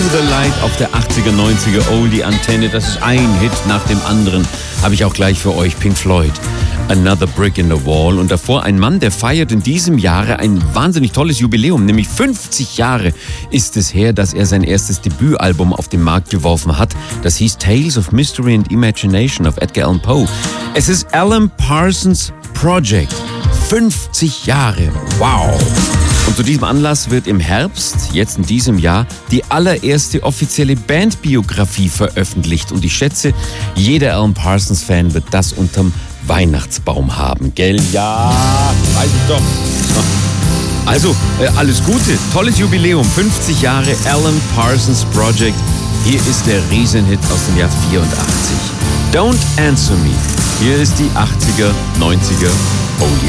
the Light auf der 80er, 90er Oldie-Antenne. Das ist ein Hit nach dem anderen. Habe ich auch gleich für euch. Pink Floyd, Another Brick in the Wall. Und davor ein Mann, der feiert in diesem Jahre ein wahnsinnig tolles Jubiläum. Nämlich 50 Jahre ist es her, dass er sein erstes Debütalbum auf den Markt geworfen hat. Das hieß Tales of Mystery and Imagination of Edgar Allan Poe. Es ist Alan Parsons Project. 50 Jahre. Wow. Und zu diesem Anlass wird im Herbst, jetzt in diesem Jahr, die allererste offizielle Bandbiografie veröffentlicht. Und ich schätze, jeder Alan Parsons-Fan wird das unterm Weihnachtsbaum haben, gell? Ja, weiß ich doch. Also, alles Gute, tolles Jubiläum, 50 Jahre Alan Parsons Project. Hier ist der Riesenhit aus dem Jahr 84. Don't Answer Me. Hier ist die 80er, 90er Oldie.